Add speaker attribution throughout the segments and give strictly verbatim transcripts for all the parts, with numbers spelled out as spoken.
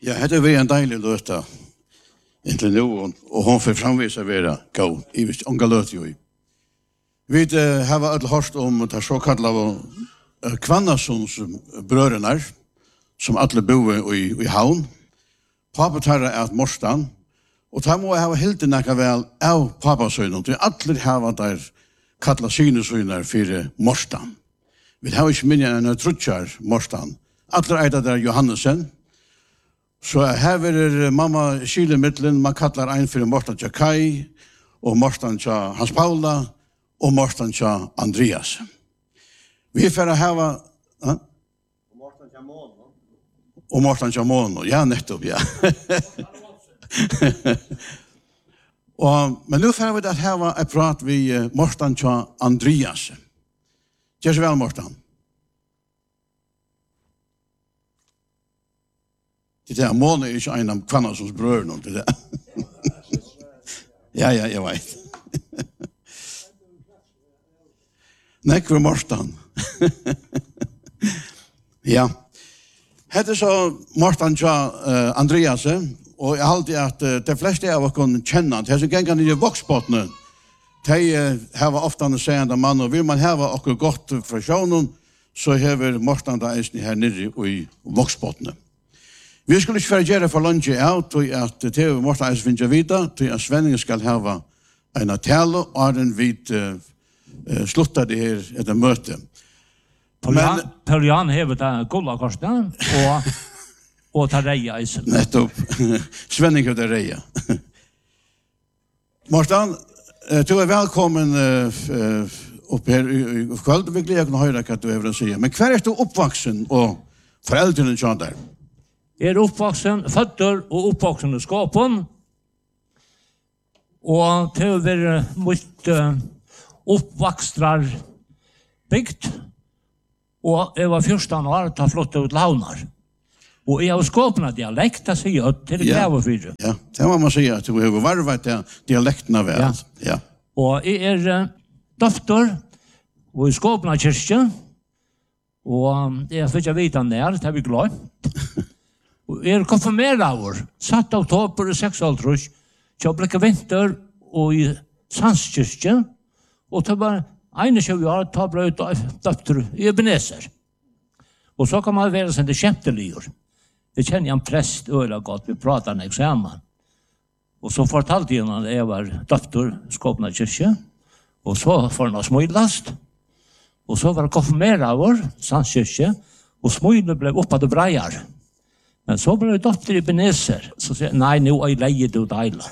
Speaker 1: Ja, det var en deilig løte inntil nå, og hun får framvise å være god, i hvis unga løte jo i. Vi uh, har alle hørt om det såkallede uh, Kvannasons brødrene, som alle bor i, i havn. Pappa tar er at morsdan, og da må jeg ha helt nekka vel av pappasøyne, til alle har der kalla synesøyner for morsdan. Vi har ikke minne enn trutjar morsdan. Alle er der Johannesen. Så her er mamma Kilemiddelen, man kallar ein for morsdan tja Kai, og morsdan tja Hans Paula, og morsdan tja Andreas. Vi får hava... Ja?
Speaker 2: Og morsdan tja Mono.
Speaker 1: Og morsdan tja Mono, ja, nettopp, ja. og, men nu får vi det hava et prat vi uh, morsdan tja Andreas. Gjør så vel, morsdan. Det där Mona är ju en av Kvannasons bröderna det där. ja, ja, jag vet. Nej, för morsdan. ja. Hette så morsdan tja uh, Andreas, och jag har alltid att uh, de flesta av oss kan känna att det är så gängan i voksbottene. De uh, har ofta en sägande man, och vill man ha okkur gott fra sjånen, så har morsdan da eisen her nere i voksbottene. Vi skulle ikke være gjerne for lunch out, og at det er måtte jeg finne vite, til at Svenningen skal ha en tale, og den vidt uh, uh, sluttet det her etter møte.
Speaker 3: Per Jan hever det gulda korsene, og, og tar reia i seg.
Speaker 1: Nettopp. Svenning hever det reia. Morten, uh, du er velkommen uh, uh, opp her i, i kveld, og vi gleder å høre hva du hever å si. Men hver er du oppvaksen, og foreldrene kjent der?
Speaker 3: Er oppvaksen, føtter og oppvaksen i skapen. Og til å være mot uh, oppvakstrar bygd. Og jeg var fjorten år til å flotte ut launar. Og jeg har skapet av dialekt, det sier jeg til det greve fire.
Speaker 1: Ja, det må man si at du har varvet dialektene vel. Ja. Ja.
Speaker 3: Og jeg er uh, døfter, og jeg skapet av kyrkje. Og jeg fikk vite nær, det har vi glemt. Og er konfirmeret av år, satt oktober og seksaltrus, til å blekke vinter og i Sandskirke, og til bare einogtjúgu år, ta ble ut døpter i Ebenezer. Og så kan man være sånn det kjempeligur. Jeg kjenner en prest øyla godt, vi prater nek sammen. Og så fortalte jeg at jeg var døpter skåpna kyrkje, og så får han smøylast, og så var det konfirmeret av år, Sandskirke, og smøylet ble oppa det breier. Men så ble det dotter i Ebenezer. Så sier jeg, nei, nå er jeg leiet ut eila.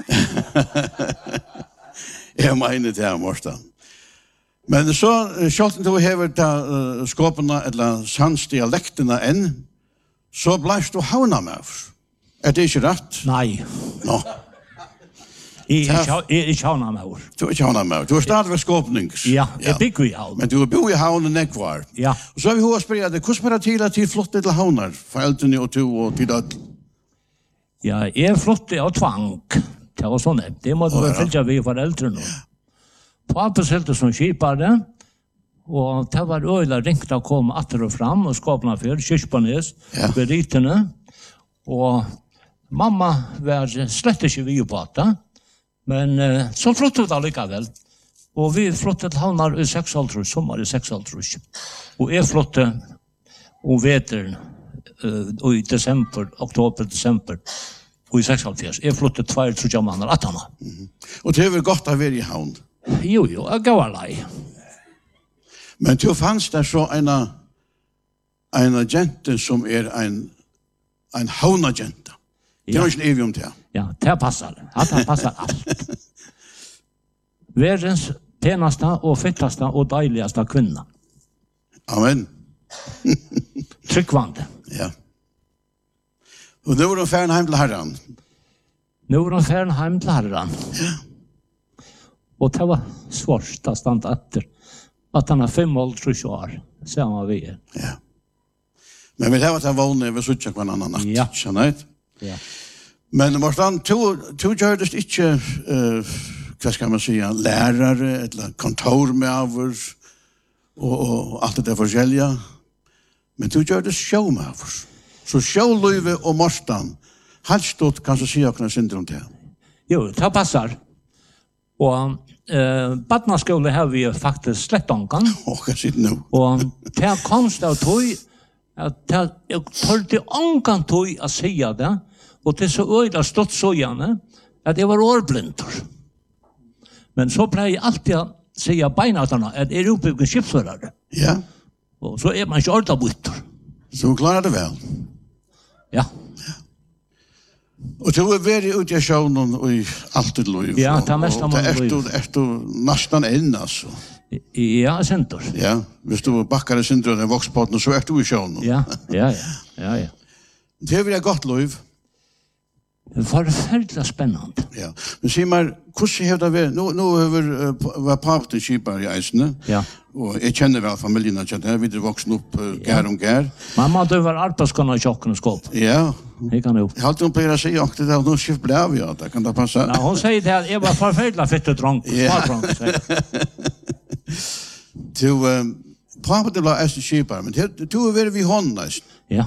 Speaker 1: jeg mener det her, morsdan. Men så, selv om du hever uh, skåpene eller sandsdialektene enn, så bleist du havna med oss. Er det ikke rett?
Speaker 3: Nei.
Speaker 1: Nå.
Speaker 3: Jeg er ikke havna med oss.
Speaker 1: Du er ikke havna med oss. Du er stadig ved skåpnings.
Speaker 3: Ja, jeg bygger i havn.
Speaker 1: Men du er bo i havnen nekvar.
Speaker 3: Ja.
Speaker 1: Og så har vi hva spørre deg, hvordan spør det til at de flotte til havner? Foreldrene og to og til død?
Speaker 3: Ja, jeg flotte av tvang. Det var sånn. Det måtte vi fylke vi foreldrene. Pappa selte som kjipare, og det var øyla ringt å komme atter og fram og skåpna for kyrkbanes, ja. Ved rytene. Og mamma var slett ikke vi på det. Men uh, så flyttet vi allikevel. Og vi flyttet havnar i seksaltrus, sommer i seksaltrus. Og jeg flyttet om veteren uh, i desember, oktober, desember, og i seksaltrus. Jeg flyttet tvær, tror jeg, mannar, at han.
Speaker 1: Mm-hmm. Og det var godt å være i havn?
Speaker 3: Jo, jo, jeg gav alai.
Speaker 1: Men du fanns der så en en agente som er en en havnagente. Det er ikke evig om det.
Speaker 3: Ja, det passer. Ja, det passer alt. Verdens peneste og fitteste og deiligste kvinne.
Speaker 1: Amen.
Speaker 3: Tryggvande.
Speaker 1: Ja. Og nå var de ferdig hjem til herren.
Speaker 3: Nå var de ferdig hjem til herren.
Speaker 1: Ja.
Speaker 3: Og det var svårt å stande etter at han har fem år, tror jeg år, ser man vi er.
Speaker 1: Ja. Men vi har vært vågne ved suttje hver annen natt.
Speaker 3: Ja.
Speaker 1: Skjønner jeg?
Speaker 3: Ja.
Speaker 1: Men Morten, du gjør det ikke, uh, hva skal man si, lærere, eller kontor med avhør, og, og alt det der forskjellige. Men du gjør det sjå med avhør. Så sjåløyve og Morten Helt stort kan du si akkurat syndrom til.
Speaker 3: Jo, det passar. Og eh, badnaskole har vi faktisk slett ångan.
Speaker 1: Åh, hva sitter nå?
Speaker 3: Og det komst av tog, at jeg tålte ångan tog å si det, og til så øyla stått så gjerne, at jeg var årblindur. Men så pleier jeg alltid å si beinatarna at jeg er oppbyggen skipsførare.
Speaker 1: Ja,
Speaker 3: Og så er man ikke orda bytter.
Speaker 1: så du klarer det vel.
Speaker 3: Ja.
Speaker 1: Og du er veldig ute i sjøvnen og i alltid liv.
Speaker 3: Ja, det er mest av
Speaker 1: Og
Speaker 3: man
Speaker 1: det er
Speaker 3: liv.
Speaker 1: du, er du nesten inn, altså.
Speaker 3: Ja, senter.
Speaker 1: Ja, hvis du bakker i syndrom i vokspåten, så er du i sjøvnen.
Speaker 3: Ja, ja, ja. Ja, ja.
Speaker 1: Det er veldig godt liv.
Speaker 3: Det var forferdelig spennende.
Speaker 1: Ja. Men sier meg, hvordan har det vært? Nå, nå har uh, vært papt i Kipar i eisene,
Speaker 3: Ja.
Speaker 1: og jeg kjenner vel familien, jeg kjenner, vi er voksen opp uh, gær om gær.
Speaker 3: Mamma, du var arbeidskona i tjokken og skåp.
Speaker 1: Ja,
Speaker 3: Jeg kan jo.
Speaker 1: jeg har alltid hun pleier å si, at det er noe skift ble av, ja, det kan det passe.
Speaker 3: Ja, hun sier det at jeg var forferdelig fytte dronk.
Speaker 1: Ja.
Speaker 3: Smadronk, sier.
Speaker 1: Du, um, papt ble eist i Kipar, men du du er veldig vi hånden, eist.
Speaker 3: Ja.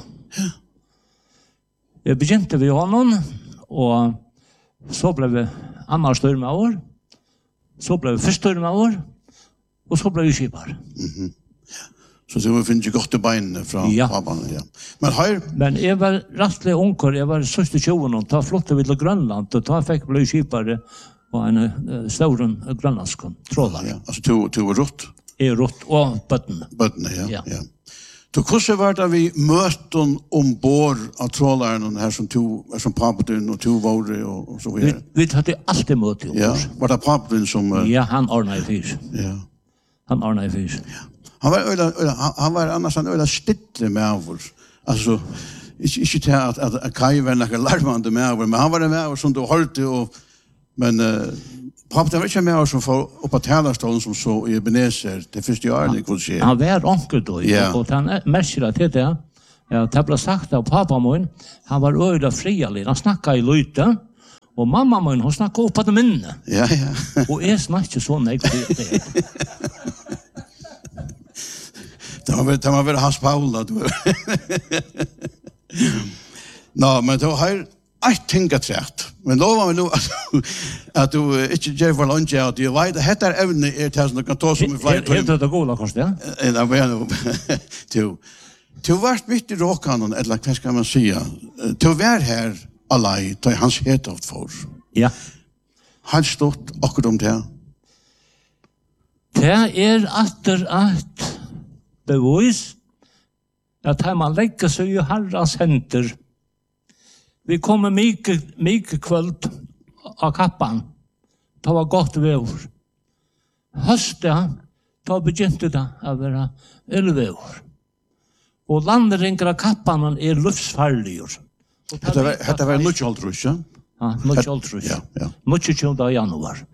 Speaker 3: Jeg begynte ved honom, og så ble vi andre større år, så ble vi første større år, og så ble vi skipar.
Speaker 1: Så du finner ikke godt til beinene fra
Speaker 3: Ja.
Speaker 1: papan, ja. Men her,
Speaker 3: Men jeg var rettelig unger, jeg var syvende tjuven, og da flyttet vi til Grønland, og da fikk vi skipare og en uh, stor grønlandsk trådare.
Speaker 1: ja, altså du, du var rått,
Speaker 3: Jeg rått og bøttene.
Speaker 1: bøttene, ja,
Speaker 3: Ja.
Speaker 1: ja. Du, hvordan var det vi møten ombord av trådlæreren her som to, som papen og to våre og, og så
Speaker 3: Vi,
Speaker 1: videre?
Speaker 3: vi hadde alltid møte om
Speaker 1: Ja,
Speaker 3: oss.
Speaker 1: var det papen som... Uh,
Speaker 3: Ja, han ordnet i fyr.
Speaker 1: ja.
Speaker 3: Han ordnet i fyr.
Speaker 1: Han var øyla, øyla, han, han var annars en øyla stille med oss. Altså, ikke, ikke til at, at, at Kai var noe larmende med oss, men han var med oss som du hørte, og, men uh, papen var ikke med oss som får opp på talerstolen som så i Ebenezer, det første året, det kunne skje.
Speaker 3: Han var onkel då,
Speaker 1: Ja.
Speaker 3: og han merker til det. Ja, det ble sagt av pappa min, han var øyla frialig, han snakket i lyte, og mamma min, hun snakket opp på det minne.
Speaker 1: Ja, ja.
Speaker 3: Og jeg snakket sånn, jeg til det.
Speaker 1: Det var det var väl Hans Paula du. Nå, men det har ett ting att trätt. Men då var vi nu att att du inte ger för lunch out. Du vet det heter även är det som kan ta som i flight.
Speaker 3: Helt det goda kost, ja?
Speaker 1: Det var nu. Du du varst mitt i råkanon eller vad ska man säga? Du var här allai till hans hetoft för.
Speaker 3: Ja.
Speaker 1: Han stått akkurat om det.
Speaker 3: Det er atter at bevis at her man legger seg i Herrens henter. Vi kommer mye, mye kvöld av kappan. Det var godt vevor. Høstet, da begynte det å være ølvevor. Og landringer av kappan er luftsfarlige.
Speaker 1: Detta var detta var mycket åldrus, ja.
Speaker 3: Ja, mycket åldrus.
Speaker 1: Ja, ja.
Speaker 3: Mycket tjugonde januar.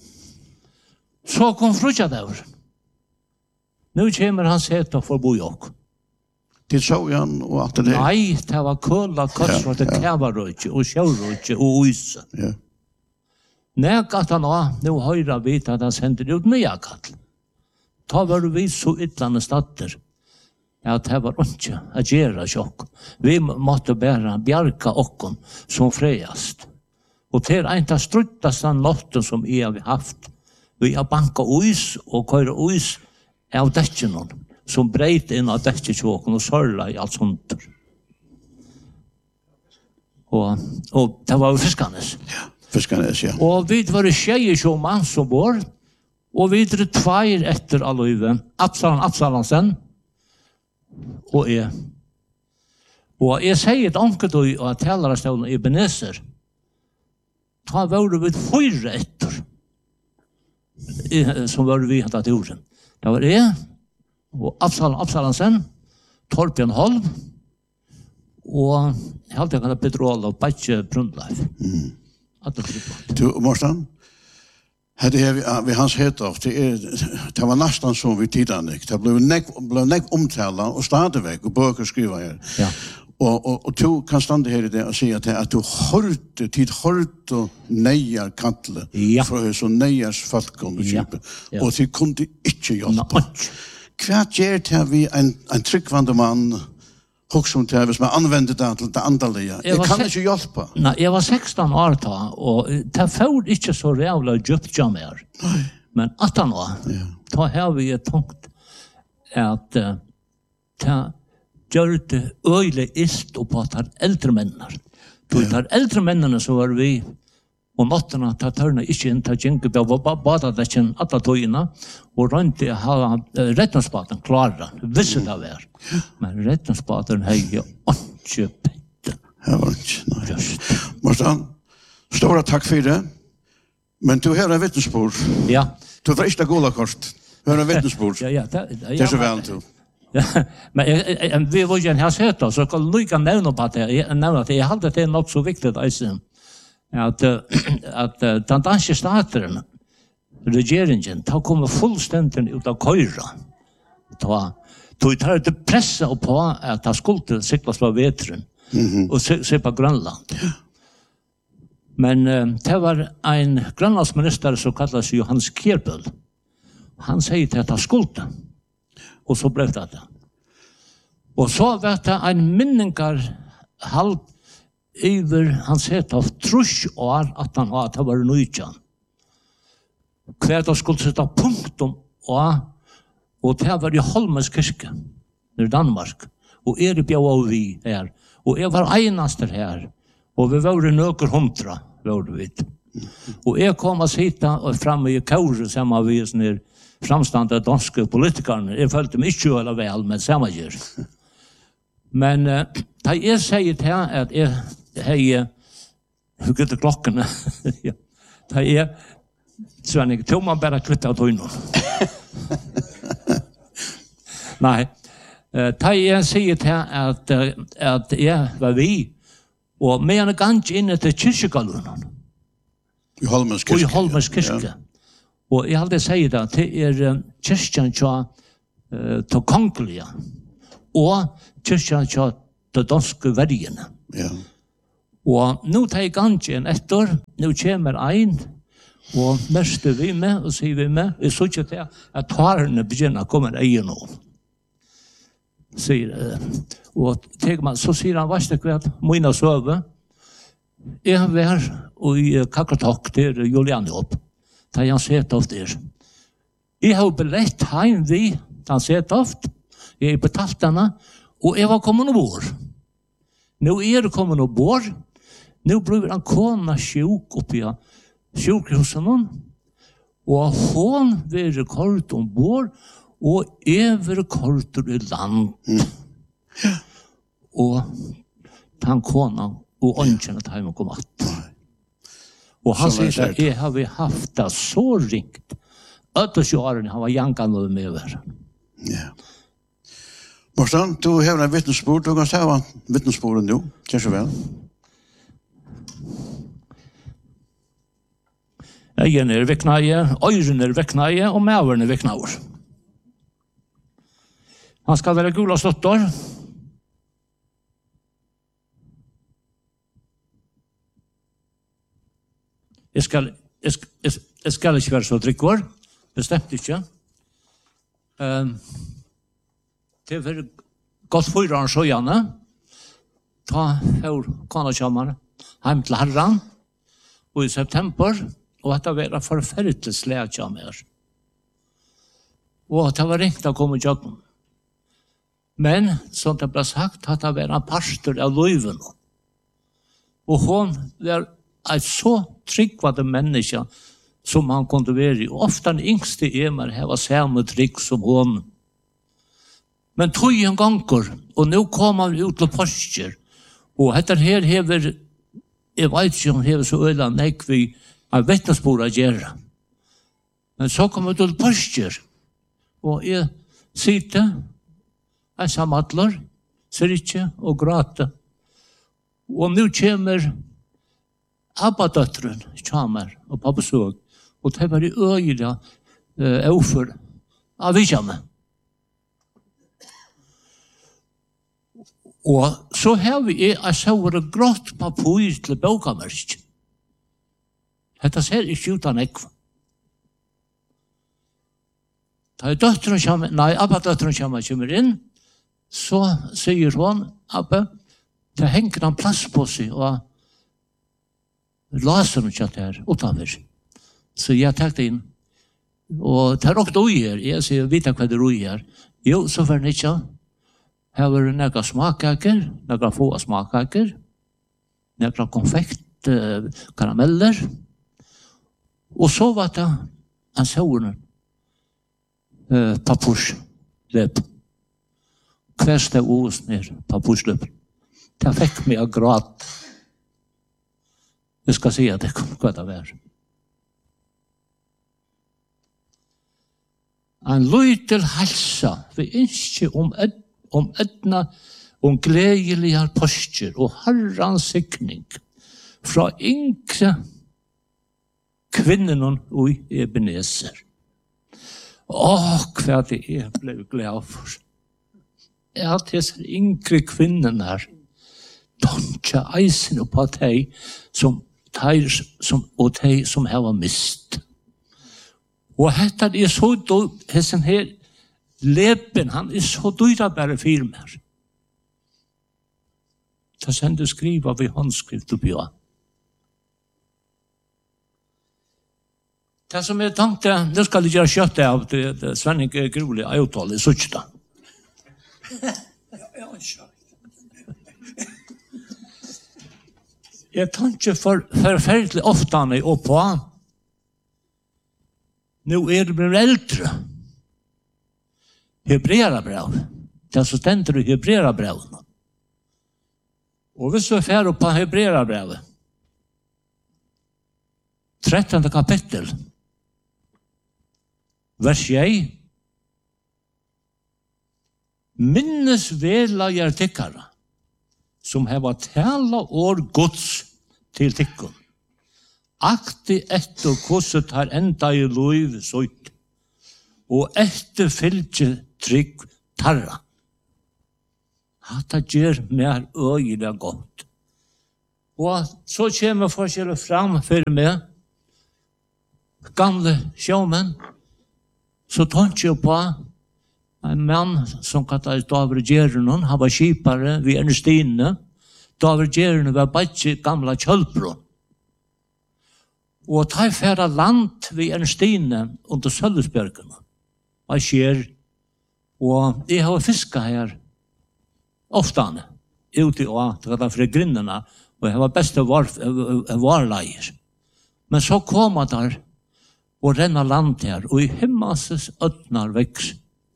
Speaker 3: Så kom frutja der. Nu kommer han seta for bojok.
Speaker 1: Till såjan och allt det där.
Speaker 3: Nei, det var køla, katsrot,
Speaker 1: Ja, ja.
Speaker 3: kævarrøyke, og sjøvrøyke, og uise.
Speaker 1: Ja.
Speaker 3: Nek at han var, nu høyra vit at han sender ut nye kall. Ta var vi så ytlande statter. Ja, det var ikke å gjøre sjokk. Vi måtte bæra bjarka okkon som freiast. Og til ein ta struttastan lotten som jeg har haft. Vi har banka uis og køyre uis av dekkjenon som breit inn av dekkjetjåken og sørla i alt sånt. Og, og det var jo fiskarnes.
Speaker 1: Fiskarnes, ja.
Speaker 3: Og vi var i tjeje sjåmann som bor, og vi var tveir etter alluive. Absalon Absalonsen, og jeg. Og jeg sier et anket og at talerstålen i Ebenezer, ta var vi fyra etter, som var vi hatt til jorden. Det var jeg, og Absalon Absalonsen, Torbjørn Holm, og jeg halte jeg kan ha Petrol og Batje Brundleif. Mm.
Speaker 1: Du, Morsan, hade jag vi, vi hans hetof, det, är, det var nästan som vi tittade. Det blev nek, blev nek omtalat och stadigväck och böcker skriva här.
Speaker 3: Ja.
Speaker 1: Och, och, och du kan stanna här i det och säga till att du hörde, tid hörde och nejar kattle
Speaker 3: Ja.
Speaker 1: för så nejars folk om
Speaker 3: Ja.
Speaker 1: kipet.
Speaker 3: Ja.
Speaker 1: Och det kunde inte hjälpa.
Speaker 3: Nei.
Speaker 1: Kvart gör det vi en, en tryggvande man hugsa om det, hvis man anvender det til det andalige. Jeg
Speaker 3: var
Speaker 1: kan
Speaker 3: se-
Speaker 1: ikke hjelpe.
Speaker 3: Nei, jeg var sekstan år da, og det får ikke så rævla djupt jeg mer. Men attan år,
Speaker 1: Ja.
Speaker 3: da har vi tungt at uh, det gjør det øyelig ist og på at det er eldre menner. Så det er eldre mennene så var vi og nattene ta tørne ikke inn til Gjenke, det var bada det ikke alle tøyene, og rundt å ha uh, rettenspaten klare, visste det var. Men rettenspaten har jo ikke pette.
Speaker 1: Det var ikke, nei.
Speaker 3: Just.
Speaker 1: Morsan, stora takk for det. Men du har en vittnesbord.
Speaker 3: Ja,
Speaker 1: Du får ikke gola kort. Du har en vittnesbord.
Speaker 3: ja, ja. Det, det,
Speaker 1: Det er så vel til.
Speaker 3: Ja, men jeg, jeg, vi var ikke en her sett, så jeg kan lykke nevne på det. Jeg nevner at jeg hadde det nok så viktig eisen, at, uh, at uh, den danske staten, regeringen, ta kommer fullstendig ut av køyra. Ta, ta tar det pressa på at det skulle siklas på vetren og se, se på Grønland. Men uh, det var en grønlandsminister som kallas Johannes Kjerbøl. Han sier til at det skulle. Og så blev det det. Og så var det en minningar halv over hans het av trus år at han var, at det var nøytjan. Hver da skulle sette punktum og, og det var i Holmens kirke i Danmark. Og er bjau og vi her. Og jeg var einaster her. Og vi var i nøker hundra, var vi. Og jeg kom og sitta og framme i kaure sammen med sånne her framstående danske politikerne. Jeg følte meg ikke veldig vel, men samme gjør. Men uh, da jeg sier til at jeg har, hur går det klokkene? Ja. Da jeg, så er jeg, tog man bare kvitt av tøynen. Nei, uh, da jeg sier til at, uh, at jeg var vi, og med en gang inn til kyrkjegalunen,
Speaker 1: I Holmens
Speaker 3: og
Speaker 1: kirke.
Speaker 3: i Holmens kirke.
Speaker 1: Ja.
Speaker 3: Og jeg hadde sagt det, det er uh, kyrkjen til uh, til kongelige, og kyrkjen til de danske verdiene.
Speaker 1: Ja.
Speaker 3: Og nå tar jeg gangen etter, nå kommer ein, og mørste vi med, og sier vi med, jeg så ikke til at tarene begynner å komme egen nå. Sier, uh, og tenker man, så sier han, hva er det kvart, mine søve, jeg var i Kakkertak til Juliane opp, da han sett ofte er. Jeg har billett heim vi, da han sett ofte, jeg har betalt henne, og jeg var kommet ombord. Nå er det kommet ombord, nå blir han kona sjuk oppi av sjukhusen, og hun vil kort ombord, og jeg vil kort i land.
Speaker 1: Mm.
Speaker 3: Og han kona, og ønskjene til hjemme kom att. Og han
Speaker 1: Som jeg
Speaker 3: sier at
Speaker 1: sier.
Speaker 3: jeg har vi haft det så ringt. Øtters årene han var jankan og med over.
Speaker 1: Ja. Morsan, du har en vittnesbord. Du kan se hva vittnesbordet nå. Kjør så vel.
Speaker 3: Egen er vekkneie, øyren er vekkneie, og mæveren er vekknauer. Han skal være gula slottor. Jeg skal, jeg, skal- jeg, jeg skal ikke være så drikkår, bestemt ikke. Um, det er godt fyra år sjøjane, ta for kona kommer hjem til herran, og i september, og at det var forferdelig slæt av meg. Og at det var ringt å komme i jobben. Men, som det ble sagt, at det var en pastor av løyven. Og hun var et så tryggvade menneske som han kunde være. Og ofte den yngste emer var samme trygg som hun. Men tog en ganger, og nå kom han ut til postjer. Og etter her hever, jeg vet ikke om hever så øyla nek vi av vittnesbord å gjøre. Men så kom han til postjer, og jeg sitter, jeg samadler, ser ikke og gråter. Og nå kommer Abba-døtteren kommer og på besøk, og det var i øyla uh, overfor av Vijame. Og så har vi jeg så var grått papir til bøkamersk. Dette ser ikke ut av nekva. Da er døtteren kommer, nei, Abba-døtteren kommer, kommer inn, så sier hon, Abbe, det henger en plass på seg, og laser hun ikke her, utenfor. Så jeg tenkte inn, og det er også ui her, jeg sier, vet hva det er ui her? Jo, så var det ikke. Her var det noen smakkaker, noen få smakkaker, noen konfekt, uh, karameller, og så var det en sauren, uh, papursløp. Kveste os ner papursløp. Det fikk meg å gråte. Jeg skal si at det hva det var. En løytel halsa, vi ikke om, ed, om edna, om gledelige postjer og herrans sikning fra yngre kvinnen og Ebenezer. Åh, hva det er ble glad for. Ja, disse yngre kvinnen her, tonja eisen på de som, de, som, og de som har mist. Og dette er så dyrt, hessen her lepen, han er så dyrt bare filmer. Så sender skriva vi håndskrift oppi av. Det som jeg tenkte, nå skal jeg gjøre kjøttet av det, det Svenning Grolig avtale i Sutsjta. Jeg tenkte for forferdelig ofte han er oppe på. Nå er det blir eldre. Hebreerbrev. Det som stender i Hebreerbrevet. Og hvis du er ferdig på Hebreerbrevet, trettende kapittel, vers jeg, minnes vela jeg tikkere, som heva tala år gods til tikkun. Akti etter hvordan tar enda i lov søyt, og etter fylgje trygg tarra. Hatta gjør mer øyelig godt. Og så kommer forskjellet fram for meg, gamle sjåmenn, så tånt jeg på en mann som kallet David Gjernon, han var skipare ved Ernestine. David Gjernon var bare gamla kjølbron. Og ta færa land ved Ernestine under Sølvesbjørkene. Hva skjer? Og jeg har fisket her ofte ute og det var fra grinnene, og jeg var best av varleier. Men så kom jeg der og renna land her, og i himmelses øtnar veks.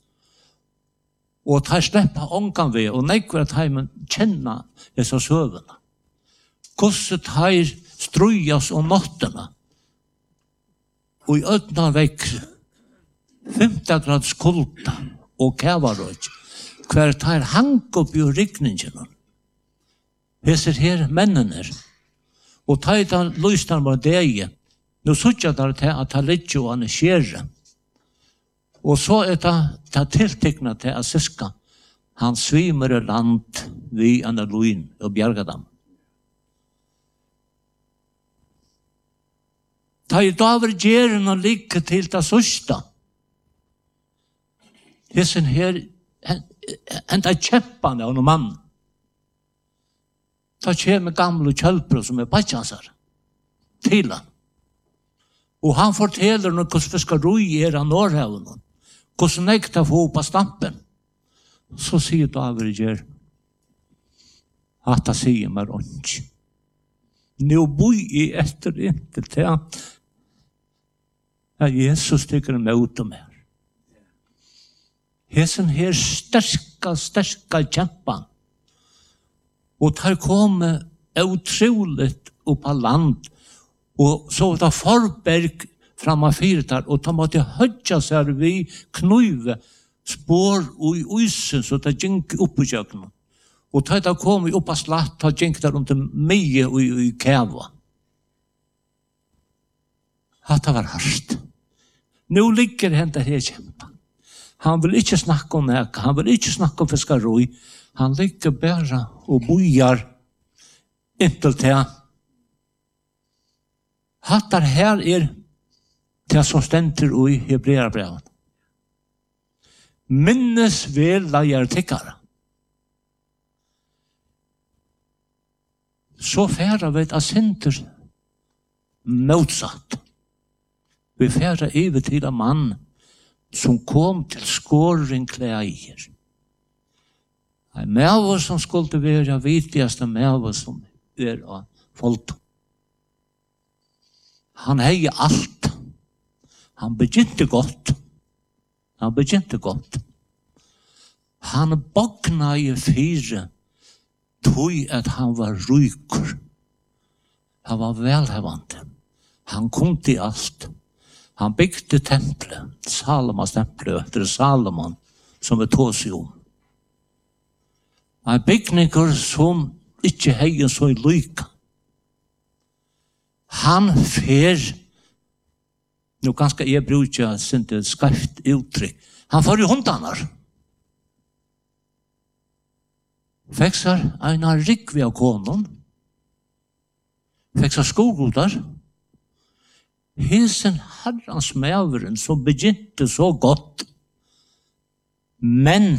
Speaker 3: Og ta sleppa ångan ved, og nekvar at heimen kjenna disse søvene. Hvordan ta strujas om nottene, og i øtnar veks, femta grads kulda og kævarøk, hver tar hang opp i rikningen. Hesser her mennene, og ta i den løsner med deg, nå sutja der til at han litt jo han er skjere. Og så er det, det tiltekna til at syska, han svimer i land vi an er luin og bjerga dem. Ta i daver gjeren og like til det sørsta. Hessen her, enda kjeppane av noen mann. Ta kjemme gamle kjølper som er badjansar. Til han. Og han forteller noe hvordan fiskarui er av Norrhavn. Hvordan nekta få på stampen. Så sier David Gjer. At han sier meg rundt. Nå boi i etter inntil til at Jesus tykker meg ut om her. Hesen her sterska, sterska kjempan. Og der kommer utroligt opp av land. Og så var det forberg framme fyrtar, og de måtte hødja seg vi knuive spår og i uisen, så det gikk opp i kjøkken. Og da det kom opp av slatt, da gikk det rundt mye og i kæva. Det var hardt. Nå ligger han der her kjempa. Han vil ikke snakke om nek, han vil ikke snakke om fiskaroi. Han ligger bare og bojar inntil til. Hattar her er det som stender i Hebreerbrevet. Minnes vel la jeg tikkere. så færa vi at synder motsatt. Vi færa iver til en mann som kom til skåring klæger. En mæve som skulle være viktigaste mæve som er av folk. Han hei alt. Han begynte godt. Han begynte godt. Han bogna i fire tog at han var ryker. Han var velhevande. Han kom til alt. Han bygde templet, Salomons templet, etter Salomon, som er tås i om. En bygninger som ikke heier så i lyka. Han fer, nå ganske jeg bruker sinte skarpt uttrykk, han får i hundanar. Feksar en rikvi av konon, feksar skogodar, Hilsen herrans mæveren som begynte så godt, men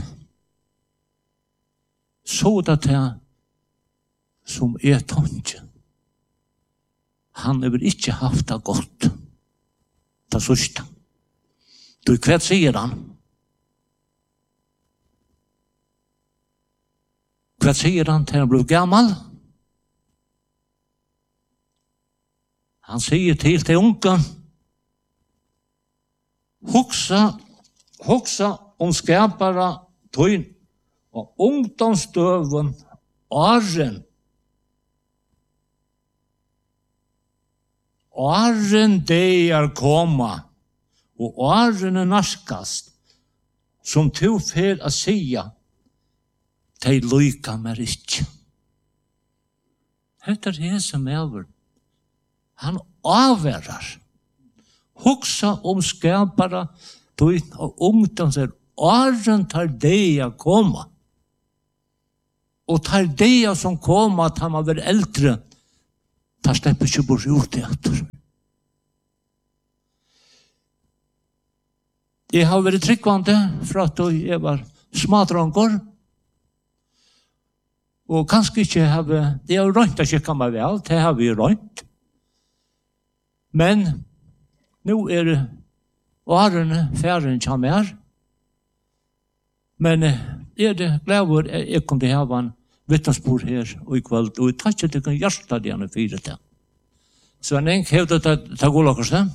Speaker 3: så det til som er tonje. Han har ikke haft det godt. Det sørste. Du, hva sier han? Hva sier han til han ble gammal? Han sier til til unga, hoksa, hoksa om skapara tøyn og ungdomsdøven åren. Åren det er koma, og åren er narskast, som to fer a sia, til lyka mer ikkje. Hette er det som er over. Han avverar. Hoksa om skapara tøyn og ungdoms er åren tar deia koma. Og tar deia som koma at han var vært eldre, tar slipper ikke bort ut i etter. Jeg har vært tryggvande fra at jeg var smadrongor, og kanskje ikke har jeg har rønt å kjekke meg vel, det har vi rønt. Men nå er det årene færre som er. Men er det glad at jeg kunne ha en vittnesbord her og i kveld, og jeg tar ikke til å gjøre det gjerne fire til. Så en enk hevde til å gå lakkers det.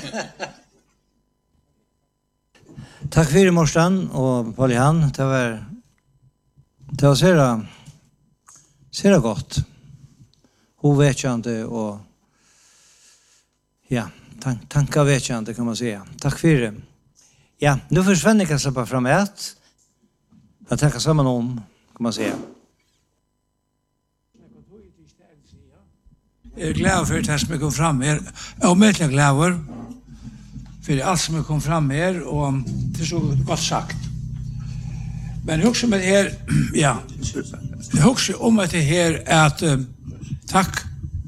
Speaker 4: Takk for Morsan og Paul Johan. Det var det var sere sere godt. Hun vet ikke og ja, tank, tanka vetjande kan man säga. Tack för det. Ja, nu försvinner jag så bara framåt. Jag tackar samman om, kan man säga.
Speaker 5: Jag är glad för det som kom fram här. Jag är mycket glad för allt som kom fram här och det är så gott sagt. Men jag också med det här, ja, jag också om att det här att uh, tack.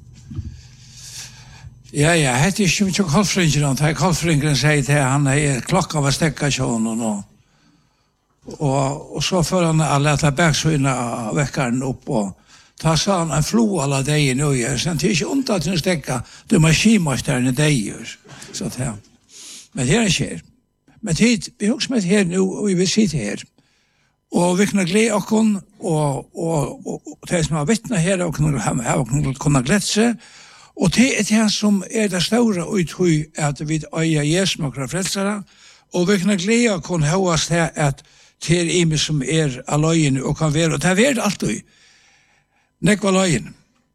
Speaker 5: Ja, ja, det er ikke mye kalfringeren. Det er kalfringeren sier til han er klokka var stekka kjånen og, og, og så får han alle etter bergsøyene av vekkeren opp og ta sa han en flo alle deg i nøye. Så det er ikke ondt at hun stekka, det er maskinmasterne deg. Så det er. Men det er ikke. Men tid, vi har også med her nå, og vi vil sitte her. Og vi kan glede oss, og, og, og, og de som har vittnet her, og kan kunne glede seg. Og det er det som er det store uthøy at vi øyer Jesus og frelsere, og vi kan glede å kunne ha oss til at det er ime som er av løgene og kan være, og det er vært alltid. Nekva løgene.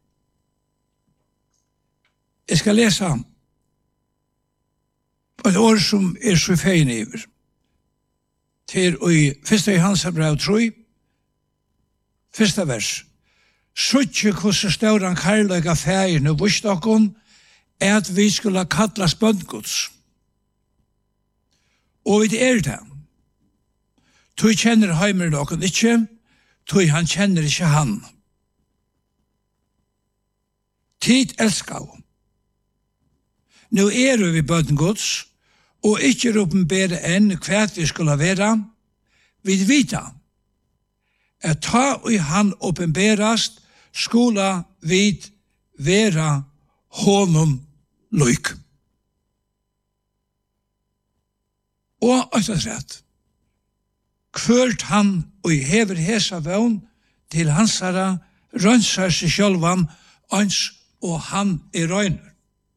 Speaker 5: Jeg skal lese et ord som er så fein iver. Det er i første Johannes brev tre, første vers. Suttje hvordan stauran karløyga fægirne vust okkom er at vi skulle kalla spøndgods. Og vi er det. Tui kjenner heimer nokon ikkje, tui han kjenner ikkje han. Tid elskau. Nå er vi bøndgods, og ikkje ropen bedre enn hva vi skulle være, vi vita at ta og han åpenberast, skola vid vera honom lyk. Og ætlas rett. Kvørt han og hever hesa vøvn til hansara rønsar seg sjálvan ans og han er røyner.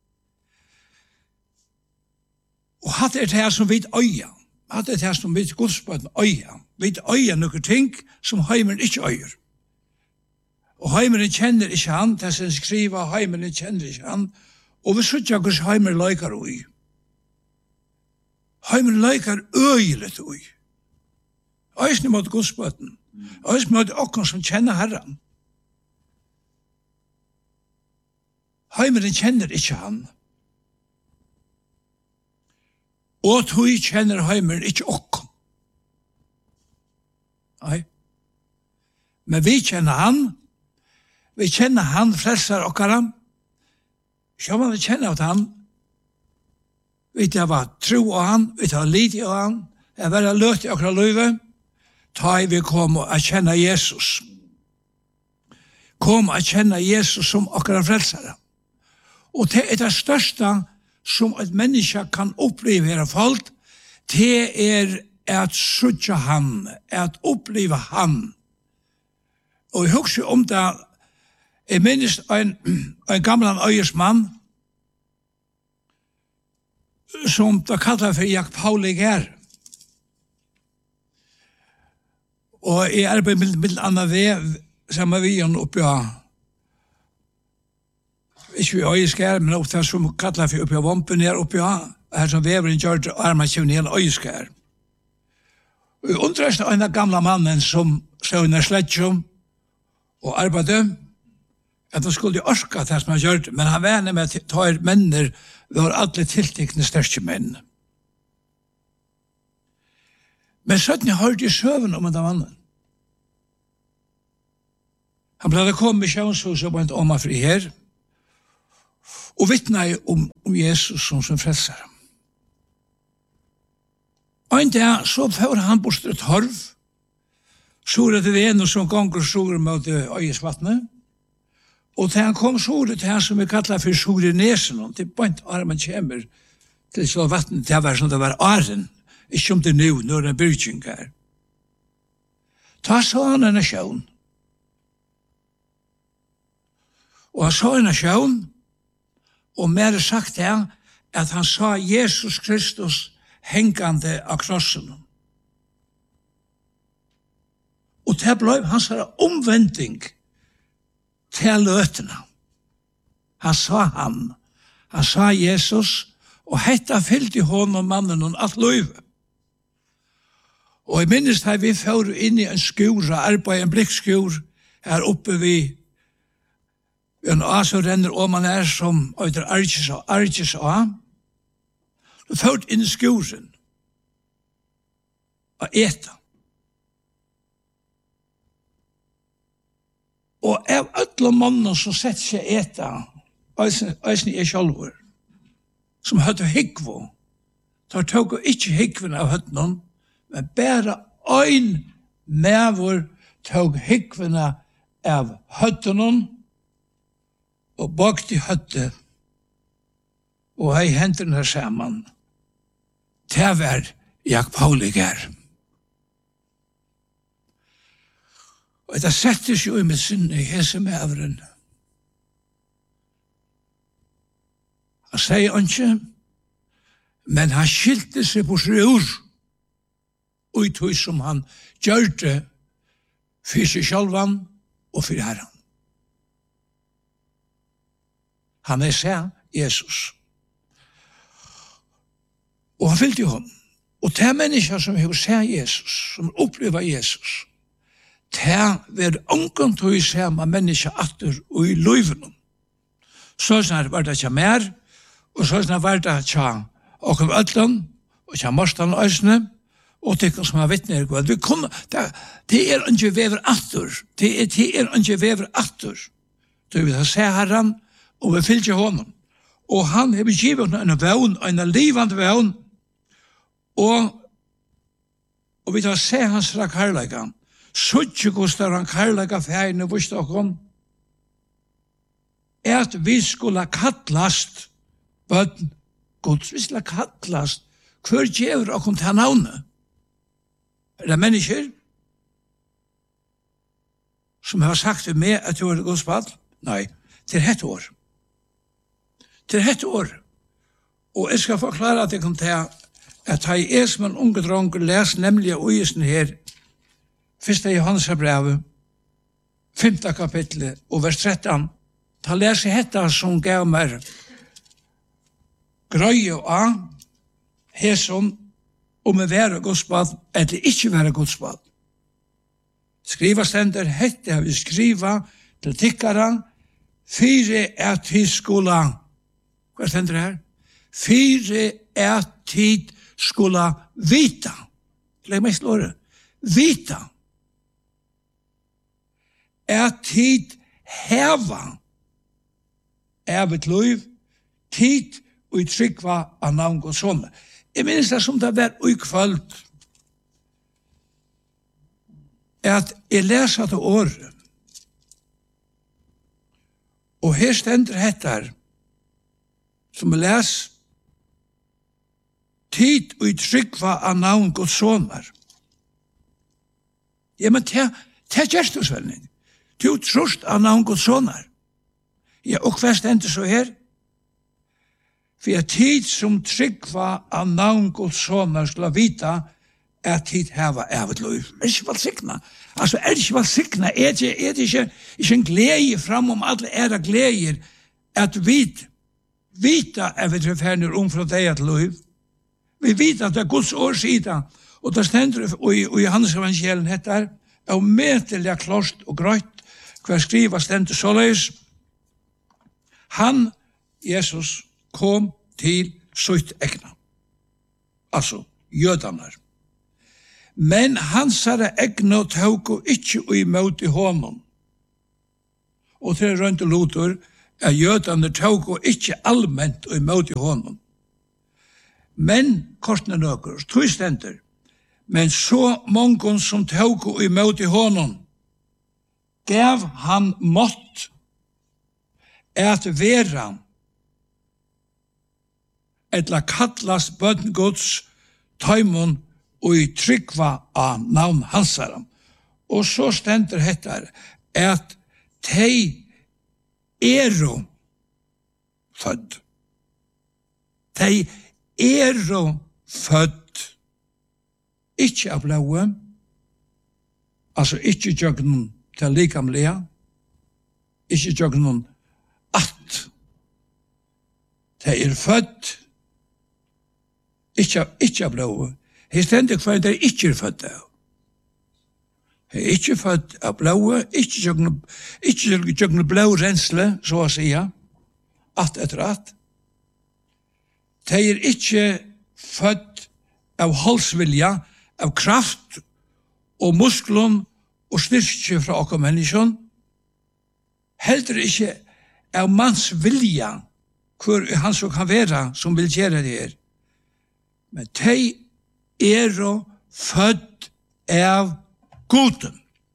Speaker 5: Og hatt er det som vid øya. Hatt er det som vid godsbøten øya. Vid øya nokre ting som heimeren ikke øyer. Og heimeren kjenner ikke han, det som skriver heimeren kjenner ikke han, og vi sutt jeg hos heimer løykar ui. Heimer løykar øyelet ui. Øysene mot godsbøten. Øysene mot okken som kjenner herren. Heimeren kjenner ikke han. Og tog kjenner heimeren ikke okken. Nei. Men vi kjenner han. Vi kjenner han frelsar okkara. Sjå man vi kjenner av han. Vi tar tro av han. Vi tar lite av han. Jeg vil ha løt i okkara løyve. Ta i vi kom og kjenne Jesus. Kom og kjenne Jesus som okkara frelsare. Og det er det største som et menneske kan oppleve her falt, det er at søtja han, at oppleve han. Og jeg husker om det, jeg minnes en, en gammel øyersmann, som da kallet for Jak Pauli Gær. Og jeg arbeider med, med annet ved, sammen med han oppe av ikke vi øyeskær, men opp til som kallet for oppi av vompen her oppi av, her som veveren gjør det, armen kjønner hele øyeskær. Og jeg undrer en av gamle mannen som stod under sledgjum og arbeidet, at han skulle orska det som han gjør det, men han vener med at ta er menner, vi har alle tiltekne største menn. Men sånn jeg hørte i søvn om den mannen. Han ble kommet i sjønshuset og blant om fri her, og vittna om, om Jesus som sin frelsare. Og en dag så får han bort et torv, sore til venen som gonger sore mot øyesvattnet, og til han kom sore til han som vi kallar for sore nesen, og til bant armen kommer til så vattnet, det var som det var aren, ikke om det nu, når det er byrking her. Ta så han en sjøen. Og han så en sjøen, og mer sagt det, at han sa Jesus Kristus hengande av krossen. Og det ble hans omvending til løtene. Han sa han, han sa Jesus, og hetta fyllte honom mannen og alt løyve. Og jeg minnes da vi får inn i en skur, arbeid en blikkskur, her oppe vi en A som renner om man er som øyder Arges og Arges A. Du får inn i skuren og eta. Og av alle mannen som setter seg eta, eisen er sjálfur, som høyde higgvo, tar tog og ikke higgven av høyden, men bare øyn mevor tog higgven av høyden, og bakt i høtte, og hei hendene sammen. Det var Jak Pauli Gær. Og det settes jo i mitt sinne i hese meveren. Han sier ikke, men han skilte seg på sreur, og i tog som han gjør det for seg sjølvan og for herren. Han er seg Jesus. Og han fyllte jo ham. Og det er mennesker som har seg Jesus, som opplever Jesus, det er ångan til å se med mennesker atter og i løyven. Så snart var det ikke mer, og så snart var det ikke åkken ødlen, og ikke morstan og øsne, og det som har vittner. Vi kunne, det, det er ikke vever atter. Det er, det er ikke vever atter. Det vil se herren, og vi fyllte honom. Og han har givet en vevn, en livande vevn, og, og vi tar se hans rak herleika. Suttje gostar han karlaga feirne vust okkom, at vi skulle kallast bøtten Guds, vi skulle kallast hver djever og kom til navnet. Er det mennesker som har sagt til meg at du er Guds barn? Nei, til hett år. Til hett år. Og jeg skal forklare at jeg kom til at jeg er som en unge drong les nemlig av øyesen her første Johannes brevet femte kapitlet og vers tretten ta lese hetta som gav meg grøye av heson om å være godsbad eller ikke være godsbad. Skriva stender hette har vi skriva til tikkara fire at tid skola hva stender det her? Fire at tid skola vita legg meg slåre vita at tid heva av et liv tid og trykva av navn og sånn. Jeg minns det som det var ukvalt at jeg leser det året og her stender hettar som jeg les tid og trykva av navn og sånner. Ja, men det er gjerstusvelning. Du trost av navn og sånner. Ja, og hva stender så her? For jeg tid som tryggva av navn og sånner skulle vita at tid heva evet liv. Er det ikke valsikna? Altså, er det ikke valsikna? Er det, er det ikke, ikke en glede fram om alle ære gleder at vi vita at vi trefferner om fra deg til liv? Vi vet at det er Guds årsida, og det stender i Johannes evangeliet heter, og metelig klart og grøtt, hver skriva stender såleis, han, Jesus, kom til sitt egna. Altså, jødanar. Men hans herre egna tåg og ikke og imot i hånden. Og til rundt og lotor er jødanar tåg og ikke allment og imot i hånden. Men, kortene nøkker, tog stender, men så mange som tåg og imot i hånden, gav han mått at vera etla kallast bøtten Guds taimon og i tryggva av navn hansara. Og så stender hettar at tei ero fødd. Tei ero fødd. Ikke av blaue, altså ikke jøgnen til likamlega, ikke jøgnen at tei er fødd, ikke, ikke av blaue. Her stender hva det ikke er født av. Her er ikke født av blaue, ikke jøgnen, ikke jøgnen blau rensle, så å sige, at etter at. De er ikke født av halsvilja, av kraft og musklon og styrke fra okkur menneskjon. Heller ikke av manns vilja, hvor han så kan være som vil gjøre det her. Men de er født av goden.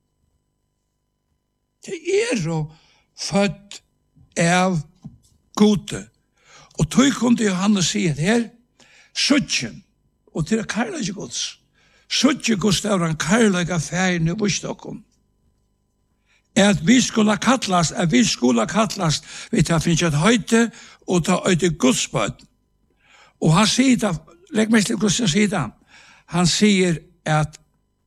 Speaker 5: De er født av gode. Og tog kunne Johannes si at her, suttjen, og til karlæg gods, suttje gods det var en karlæg av færen i bostokkom, at vi skulle kallast, at vi skulle kallast, vi tar finnes et høyte, og ta øyte godsbød. Og han sier da, legg meg til hvordan han sier da, han sier at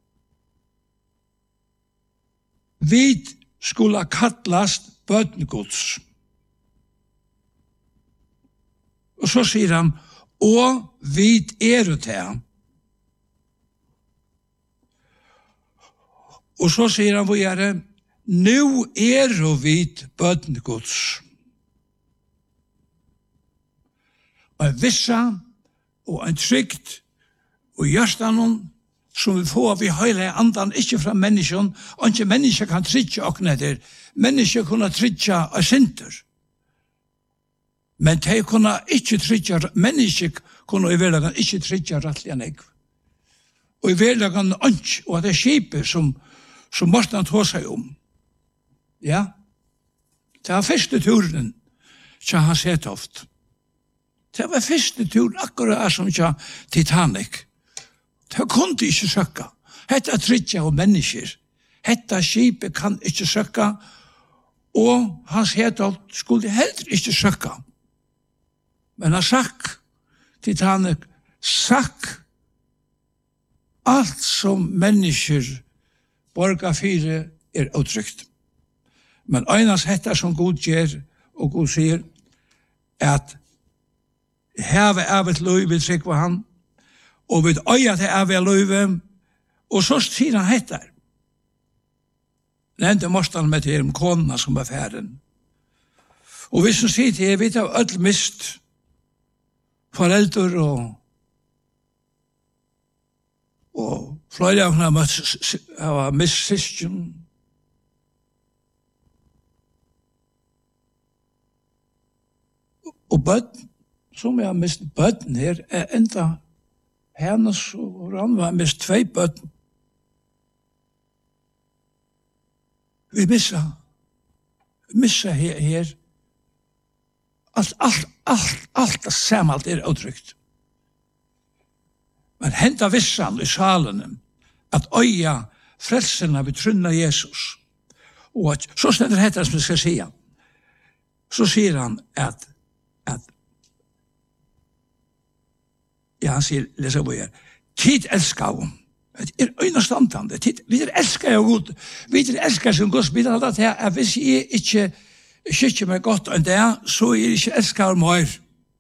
Speaker 5: vi skulle kallast bødngods. Og så sier han, og vi er det til. Og så sier han, hvor er det? Nå er vi bødngods. Og en vissa, og en trygt, og hjørstanen, som vi får vi høyre andan, ikke fra mennesken, og ikke mennesker kan trytja okne etter. Mennesker kunne trytja av sinter. Men de kunne ikke trytja, mennesker kunne i hverdagen ikke trytja rettelig enn jeg. Og i hverdagen ønsk, og det er skipet som, som måtte han ta seg om. Ja, Det var første turen til Hans Hetoft. Det var første turen akkurat som til Titanic. Det kunne ikke søkke. Hetta tryggja og mennesker. Hetta skipet kan ikke søkke, og Hans Hetoft skulle heller ikke søkke. Men han sakk, Titanic, sakk alt som mennesker borga fire er utrygt. Men øynas hetta som Gud gjør, og Gud sier, at heve av et løy vil trykke han, og vil øya til av et løy, og så sier han hetta. Nevnte Morstan med til om kona som var færen. Og hvis han sier til, jeg vet av ødel mist, foreldre og og flere av henne har mist syskjen. Og bøtten, som jeg har mist bøtten her, er enda hennes og han har mist tvei bøtten. Vi missa, vi missa her, her. Alt, alt, alt, alt det samme, alt er utrygt. Men henta vissan i salen at øya frelserne vil trunna Jesus. Og at, så stender dette som jeg skal si. Så sier han at, at ja, han sier, leser på her, tid elskar hun. Det er øynestandande. Vi er elskar jo god. Vi er elskar som god. Vi er alltid til at hvis jeg ikke skikker meg godt enn det, så er jeg ikke elskar mer.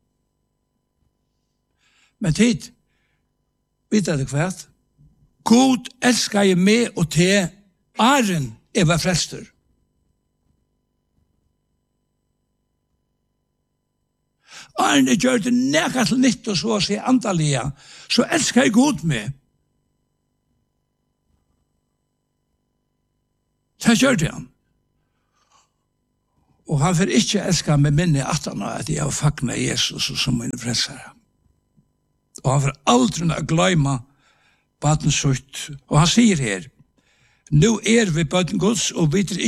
Speaker 5: Men tid, vet du hva? God elskar jeg med og til æren er var frelster. Æren er gjør det nekka til nytt og så å si andalige, så elskar jeg god med. Det gjør det han. Og han får ikke elska med minne at han at jeg har fagnet Jesus som min frelsere. Og han får aldri å gløyma baden sutt. Og han sier her, nå er vi baden Guds, og vi er